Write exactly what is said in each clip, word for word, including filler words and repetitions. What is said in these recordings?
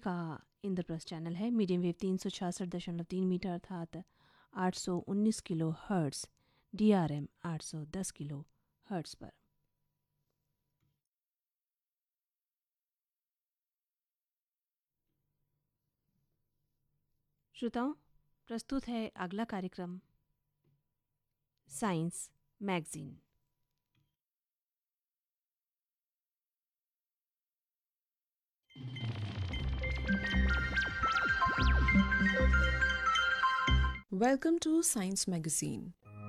का इंद्रप्रस्थ चैनल है। Medium wave तीन सौ छियासठ दशमलव तीन मीटर अर्थात आठ सौ उन्नीस kilo hertz, D R M आठ सौ दस किलो हर्ट्स पर। श्रोताओं, प्रस्तुत है अगला कार्यक्रम science magazine. Welcome to Science Magazine.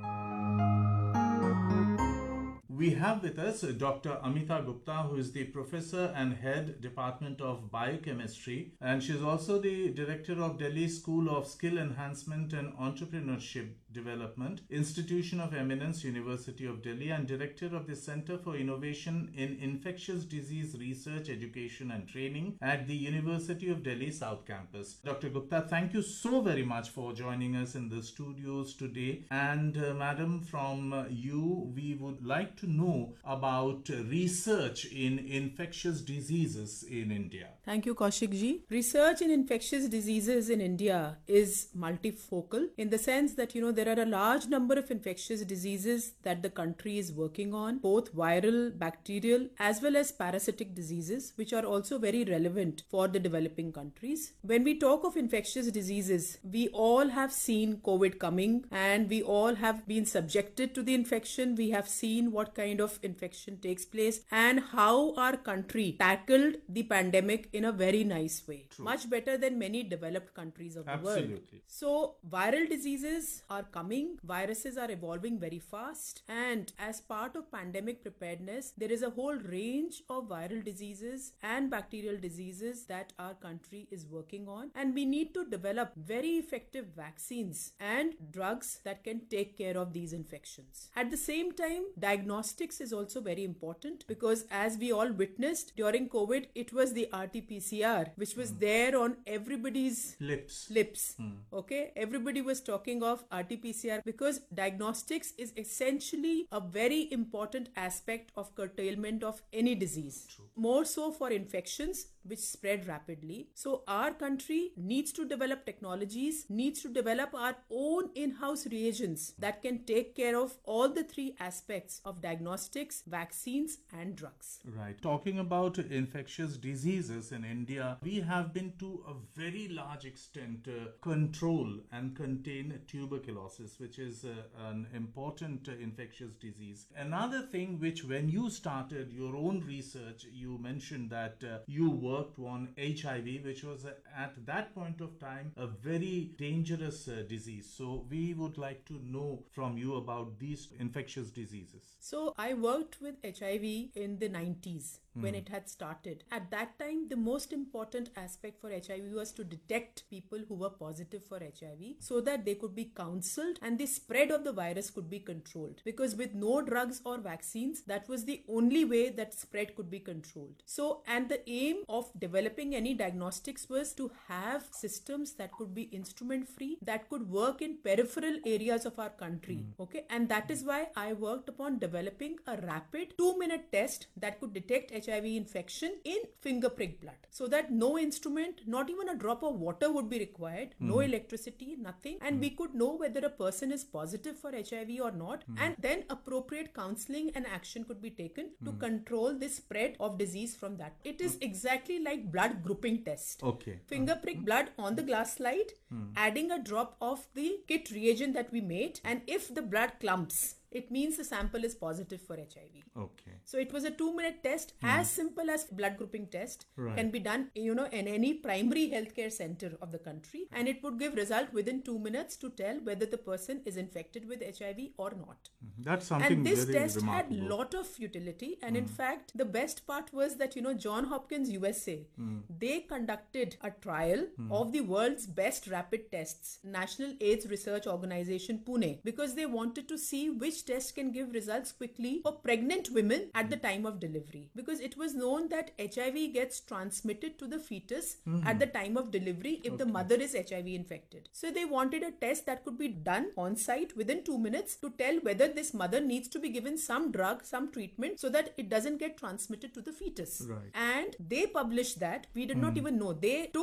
We have with us Doctor Amita Gupta, who is the professor and head Department of Biochemistry, and she's also the director of Delhi School of Skill Enhancement and Entrepreneurship Development, Institution of Eminence, University of Delhi, and director of the Center for Innovation in Infectious Disease Research, Education and Training at the University of Delhi South Campus. Doctor Gupta, thank you so very much for joining us in the studios today. And uh, madam, from uh, you, we would like to know about research in infectious diseases in India. Thank you, Kaushik ji. Research in infectious diseases in India is multifocal in the sense that, you know, there are a large number of infectious diseases that the country is working on, both viral, bacterial, as well as parasitic diseases, which are also very relevant for the developing countries. When we talk of infectious diseases, we all have seen COVID coming and we all have been subjected to the infection. We have seen what kind of infection takes place and how our country tackled the pandemic in a very nice way. True. Much better than many developed countries of the Absolutely. world. So viral diseases are coming, viruses are evolving very fast, and as part of pandemic preparedness, there is a whole range of viral diseases and bacterial diseases that our country is working on, and we need to develop very effective vaccines and drugs that can take care of these infections. At the same time, diagnostics is also very important because as we all witnessed during COVID, it was the R T P C R which was mm. there on everybody's lips. lips. Mm. Okay, everybody was talking of R T P C R because diagnostics is essentially a very important aspect of curtailment of any disease. True. More so for infections which spread rapidly. So our country needs to develop technologies, needs to develop our own in-house reagents that can take care of all the three aspects of diagnostics, vaccines and drugs. Right. Talking about infectious diseases in India, we have been to a very large extent uh, control and contain tuberculosis, which is uh, an important uh, infectious disease. Another thing which when you started your own research, you mentioned that uh, you worked on H I V, which was uh, at that point of time a very dangerous uh, disease. So we would like to know from you about these infectious diseases. So I worked with H I V in the nineties when mm. it had started. At that time, the most important aspect for H I V was to detect people who were positive for H I V so that they could be counseled and the spread of the virus could be controlled. Because with no drugs or vaccines, that was the only way that spread could be controlled. So, and the aim of developing any diagnostics was to have systems that could be instrument free, that could work in peripheral areas of our country. Mm. Okay, and that is why I worked upon developing a rapid two minute test that could detect H I V infection in finger prick blood so that no instrument, not even a drop of water would be required, mm. no electricity, nothing, and mm. we could know whether a person is positive for H I V or not, mm. and then appropriate counseling and action could be taken mm. to control the spread of disease from that. It is exactly like blood grouping test. Okay. Finger prick mm. blood on the glass slide, mm. adding a drop of the kit reagent that we made, and if the blood clumps, it means the sample is positive for H I V. Okay. So it was a two-minute test, mm. as simple as blood grouping test, right. can be done, you know, in any primary healthcare center of the country, and it would give result within two minutes to tell whether the person is infected with H I V or not. That's something and this very test remarkable. had lot of utility, and mm. in fact, the best part was that, you know, John Hopkins U S A, mm. they conducted a trial mm. of the world's best rapid tests, National AIDS Research Organization Pune, because they wanted to see which test can give results quickly for pregnant women at the time of delivery, because it was known that H I V gets transmitted to the fetus mm-hmm. at the time of delivery if okay. the mother is H I V infected. So they wanted a test that could be done on site within two minutes to tell whether this mother needs to be given some drug, some treatment so that it doesn't get transmitted to the fetus. Right. And they published that. We did mm. not even know. They took